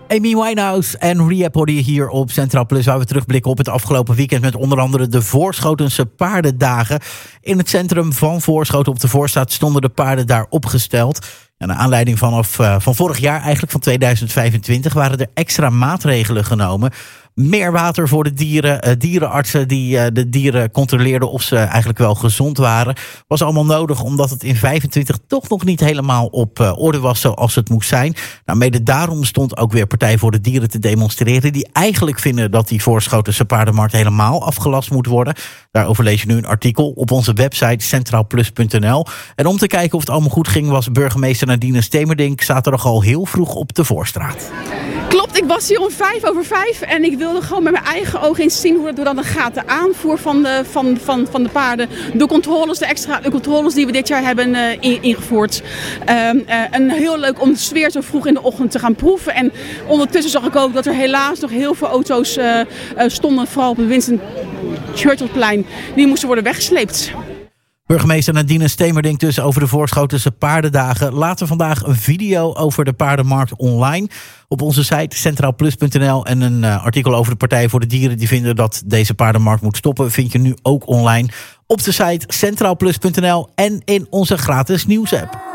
Amy Winehouse en Rhea Body hier op Centraal Plus, waar we terugblikken op het afgelopen weekend met onder andere de Voorschotense paardendagen. In het centrum van Voorschoten op de Voorstraat stonden de paarden daar opgesteld. Ja, naar aanleiding van vorig jaar, eigenlijk van 2025, waren er extra maatregelen genomen. Meer water voor de dieren, dierenartsen die de dieren controleerden of ze eigenlijk wel gezond waren. Was allemaal nodig omdat het in 25 toch nog niet helemaal op orde was zoals het moest zijn. Nou, mede daarom stond ook weer Partij voor de Dieren te demonstreren, die eigenlijk vinden dat die Voorschotense paardenmarkt helemaal afgelast moet worden. Daarover lees je nu een artikel op onze website centraalplus.nl. En om te kijken of het allemaal goed ging, was burgemeester Nadine Stemerdink zaterdag al heel vroeg op de Voorstraat. Klopt, ik was hier om 5:05 en ik wilde gewoon met mijn eigen ogen eens zien hoe dat dan gaat. De aanvoer van de paarden, de controles die we dit jaar hebben ingevoerd. En heel leuk om de sfeer zo vroeg in de ochtend te gaan proeven. En ondertussen zag ik ook dat er helaas nog heel veel auto's stonden, vooral op het Winston Churchillplein. Die moesten worden weggesleept. Burgemeester Nadine Stemerdink dus over de Voorschotense paardendagen. Later vandaag een video over de paardenmarkt online op onze site centraalplus.nl. En een artikel over de Partij voor de Dieren die vinden dat deze paardenmarkt moet stoppen, vind je nu ook online op de site centraalplus.nl en in onze gratis nieuwsapp.